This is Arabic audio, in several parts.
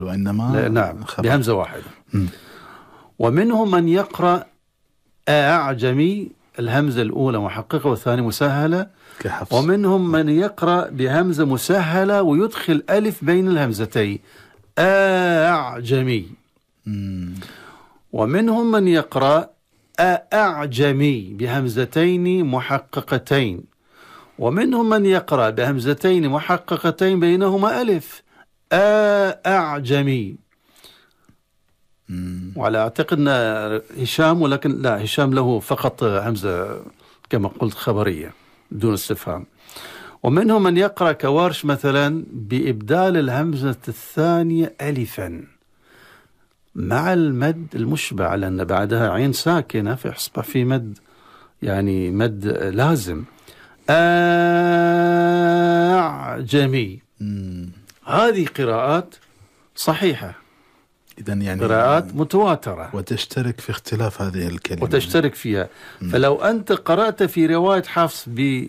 وإنما نعم خبر. بهمزة واحدة. ومنهم من يقرأ أعجمي، الهمزة الأولى محققة والثانية مسهلة، كحفص. ومنهم من يقرأ بهمزة مسهلة ويدخل ألف بين الهمزتين أعجمي. ومنهم من يقرأ أعجمي بهمزتين محققتين، ومنهم من يقرأ بهمزتين محققتين بينهما ألف أعجمي. وعلى أعتقد أن هشام، ولكن لا، هشام له فقط همزة كما قلت خبرية بدون استفهام. ومنهم من يقرأ كوارش مثلا بإبدال الهمزة الثانية ألفا مع المد المشبع، لأن بعدها عين ساكنة فيصبح في مد، يعني مد لازم. أعجمي. هذه قراءات صحيحة، إذن يعني قراءات متواترة وتشترك في اختلاف هذه الكلمة وتشترك فيها. فلو أنت قرأت في رواية حفص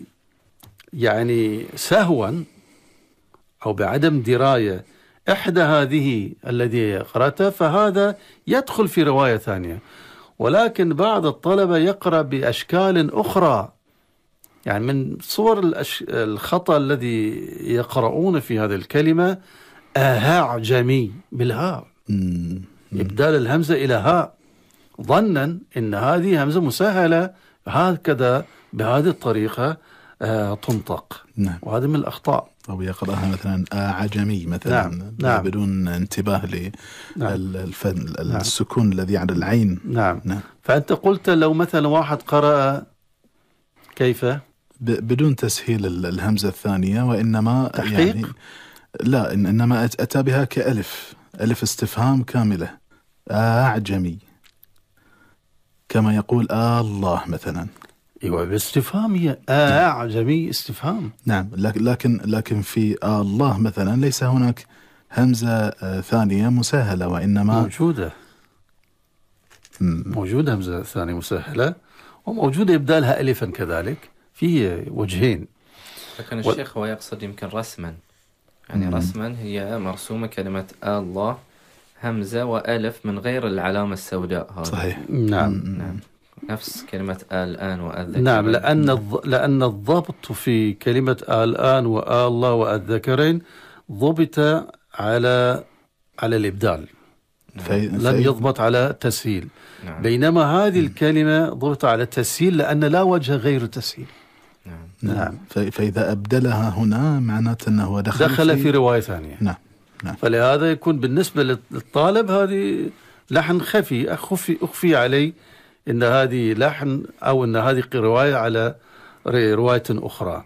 يعني سهوا أو بعدم دراية إحدى هذه الذي قرأتها، فهذا يدخل في رواية ثانية. ولكن بعض الطلبة يقرأ بأشكال أخرى، يعني من صور الخطأ الذي يقرؤون في هذه الكلمة أعجمي بالهاء، إبدال الهمزة إلى هاء ظنا إن هذه همزة مسهلة، هكذا بهذه الطريقة تنطق. نعم. وهذا من الأخطاء. أو يقرأها مثلا عجمي مثلا. نعم. بدون انتباه للسكون الذي على العين. نعم. فأنت قلت لو مثلا واحد قرأ كيف بدون تسهيل الهمزة الثانية، وإنما تحقيق؟ يعني لا، إنما أتى بها كألف، ألف استفهام كاملة، أعجمي، كما يقول الله مثلا. ايوه باستفهام، هي أعجمي استفهام. نعم. لكن في الله مثلا ليس هناك همزة ثانية مسهلة، وإنما موجودة همزة ثانية مسهلة، وموجودة إبدالها ألفا كذلك، في وجهين. لكن الشيخ هو يقصد يمكن رسما، يعني رسما هي مرسومة كلمة الله همزة وألف من غير العلامة السوداء هذه. صحيح. نعم. نفس كلمة الآن وأذكر. نعم، لأن الضبط في كلمة الآن والله والذكرين ضبط على الإبدال، لم يضبط على التسهيل. نعم. بينما هذه الكلمة ضبط على التسهيل لأن لا وجه غير التسهيل. نعم. فإذا أبدلها هنا معناته أنه دخل في رواية ثانية. نعم. فلهذا يكون بالنسبة للطالب هذه لحن أخفي عليه إن هذه لحن أو إن هذه رواية على رواية أخرى.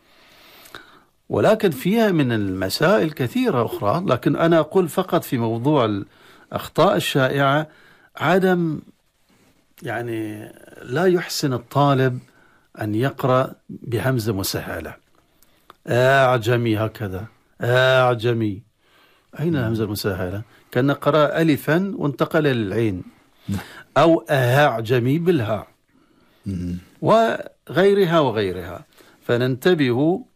ولكن فيها من المسائل كثيرة أخرى، لكن أنا أقول فقط في موضوع الأخطاء الشائعة عدم، يعني لا يحسن الطالب أن يقرأ بهمزة مسهلة أعجمي هكذا أعجمي. أين الهمزة المسهلة؟ كان قرأ ألفا وانتقل للعين، أو أعجمي بالهاء وغيرها. فننتبه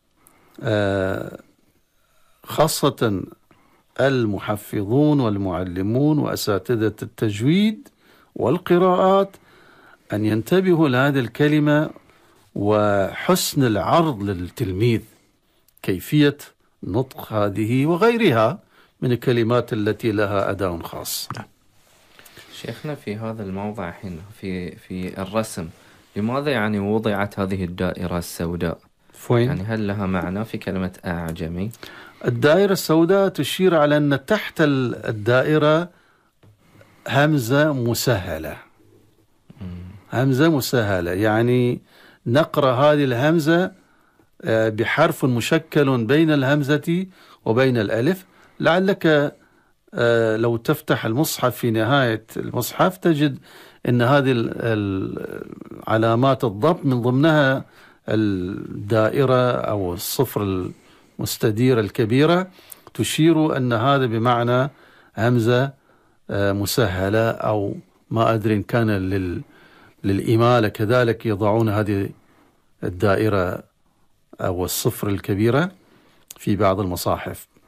خاصة المحفظون والمعلمون وأساتذة التجويد والقراءات أن ينتبهوا لهذه الكلمة وحسن العرض للتلميذ كيفية نطق هذه وغيرها من الكلمات التي لها أداء خاص. شيخنا في هذا الموضع حين في الرسم، لماذا يعني وضعت هذه الدائرة السوداء؟ يعني هل لها معنى في كلمة أعجمي؟ الدائرة السوداء تشير على أن تحت الدائرة همزة مسهلة. همزة مسهلة يعني نقرأ هذه الهمزة بحرف مشكل بين الهمزة وبين الألف. لعلك لو تفتح المصحف في نهاية المصحف تجد أن هذه علامات الضبط من ضمنها الدائرة أو الصفر المستديرة الكبيرة تشير أن هذا بمعنى همزة مسهلة، أو ما أدري إن كان للإمالة كذلك يضعون هذه الدائرة أو الصفر الكبيرة في بعض المصاحف.